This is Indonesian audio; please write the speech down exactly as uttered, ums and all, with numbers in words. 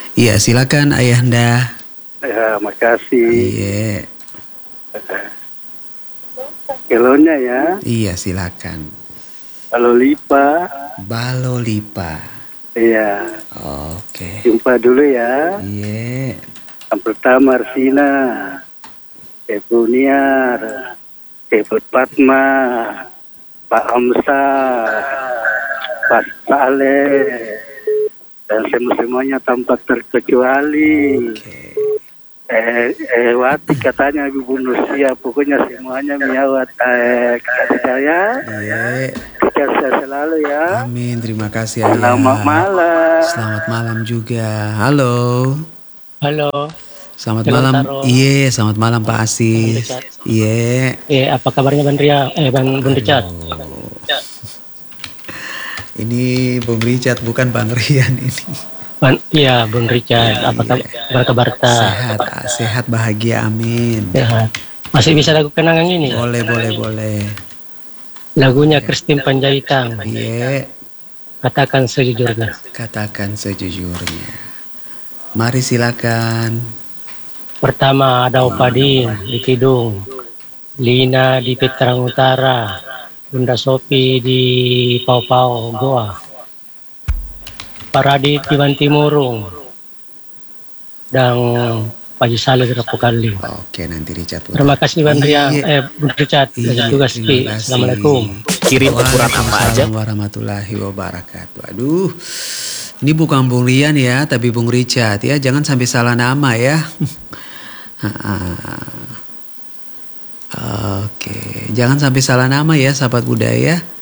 Iya, silakan Ayahanda. Ya, makasih. Iya. Kelonya ya. Iya, silakan. Balolipa. Balolipa. Iya. Oke. Jumpa dulu ya. Iya. Yang pertama Arsina, Ibu Niar, Ibu Fatma, Pak Amsa, Pak Saleh, dan semua-semuanya tanpa terkecuali. Oke. Eh, eh, Wati katanya Ibu Nusia, pokoknya semuanya miawat eh, kasih saya. Iya. Sukses selalu ya. Amin, terima kasih Ayah. Selamat malam. Selamat malam juga. Halo. Halo. Selamat Halo, malam. Taro. Iya, selamat malam Pak Asis. Iya. Eh, apa kabarnya Bang Ria? Eh, Bang Bung Richard. Ini Bung Richard bukan Bang Rian ini. Ban, iya, Bung Richard. Ya, apa iya. kabar kabar Sehat, sehat bahagia, amin. Sehat. Masih bisa lagu kenangan ini? Boleh, boleh, boleh. Lagunya Christine Panjaitan. Iya. Katakan sejujurnya. Katakan sejujurnya. Mari silakan. Pertama ada Opadin di Kidung, Lina di Petrang Utara, Bunda Sopi di Pau Pau Goa, Pak Radit di Bantimurung, dan Pak Jisale di Rapukali. Oke, nanti Richard. Terima kasih Bang Ria, Iya. eh Bung Richard, Iya, tugas terima Ki. kasih. Assalamualaikum. Kirim ukuran apa aja? Waalaikumsalam warahmatullahi wabarakatuh. Aduh, ini bukan Bung Rian ya, tapi Bung Richard ya. Jangan sampai salah nama ya. Oke, jangan sampai salah nama ya, sahabat budaya.